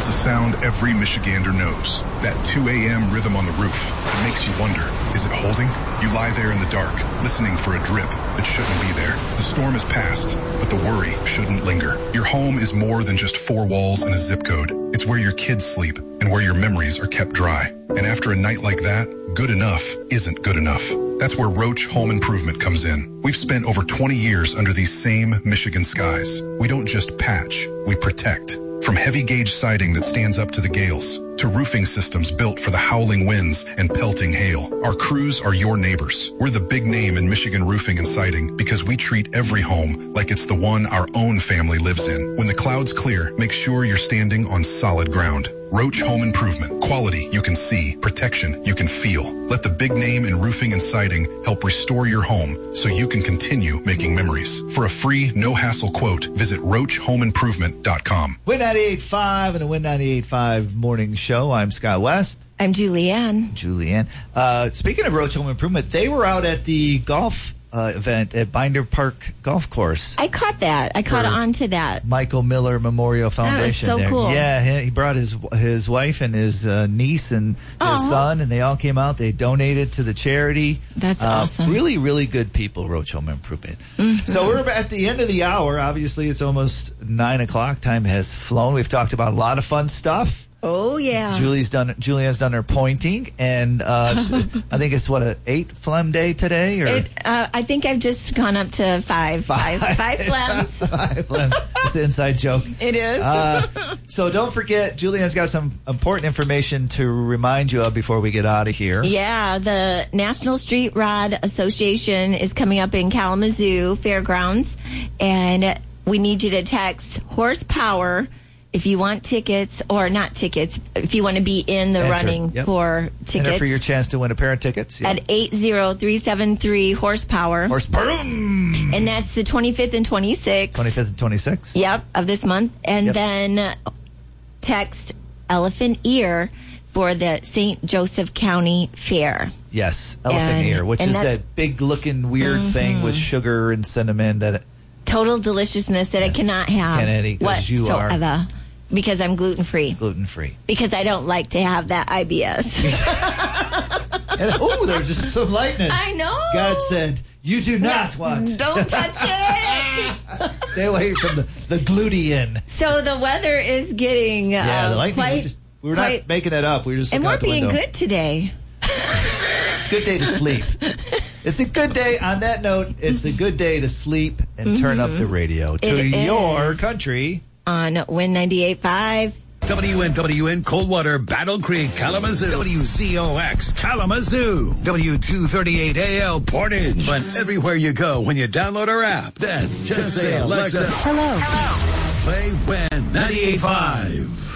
It's a sound every Michigander knows. That 2 a.m. rhythm on the roof. It makes you wonder, is it holding? You lie there in the dark, listening for a drip that shouldn't be there. The storm is past, but the worry shouldn't linger. Your home is more than just 4 walls and a zip code. It's where your kids sleep and where your memories are kept dry. And after a night like that, good enough isn't good enough. That's where Roach Home Improvement comes in. We've spent over 20 years under these same Michigan skies. We don't just patch, we protect. From heavy gauge siding that stands up to the gales, to roofing systems built for the howling winds and pelting hail, our crews are your neighbors. We're the big name in Michigan roofing and siding because we treat every home like it's the one our own family lives in. When the clouds clear, make sure you're standing on solid ground. Roach Home Improvement. Quality you can see, protection you can feel. Let the big name in roofing and siding help restore your home so you can continue making memories. For a free, no-hassle quote, visit RoachHomeImprovement.com. Win 98.5 and the Win 98.5 morning show. I'm Scott West. I'm Julianne. Speaking of Roach Home Improvement, they were out at the golf event at Binder Park Golf Course. I caught that. I caught on to that. Michael Miller Memorial Foundation. That was so cool. Yeah, he brought his wife and his niece and his son, and they all came out. They donated to the charity. That's awesome. Really, really good people, Roach Home Improvement. Mm-hmm. So we're at the end of the hour. Obviously, it's almost 9 o'clock. Time has flown. We've talked about a lot of fun stuff. Oh, yeah. Julianne's done her pointing, and I think it's, an 8 phlegm day today? Or I think I've just gone up to 5 phlegms. 5 phlegms. It's an inside joke. It is. So don't forget, Julianne's got some important information to remind you of before we get out of here. Yeah, the National Street Rod Association is coming up in Kalamazoo Fairgrounds, and we need you to text horsepower if you want tickets, or not tickets, if you want to be in the running for tickets. Enter for your chance to win a pair of tickets. At 80373 horsepower. Horsepower. And that's the 25th and 26th. 25th and 26th. Yep, of this month. And then text elephant ear for the St. Joseph County Fair. Yes, elephant ear, which is that big looking weird thing with sugar and cinnamon that... Total deliciousness that I cannot have. Can't eat because you are. Because I'm gluten-free. Gluten-free. Because I don't like to have that IBS. There's just some lightning. I know. God said, you do not want. Don't touch it. Stay away from the glutein. So the weather is getting the lightning. We're not making that up. We're just and we're being good today. It's a good day to sleep. It's a good day. On that note, it's a good day to sleep and turn up the radio to your country. On Win 98.5. WNWN Coldwater, Battle Creek, Kalamazoo. WCOX, Kalamazoo. W238AL, Portage. But everywhere you go when you download our app, then just say, Alexa, Hello. Play Win 98.5.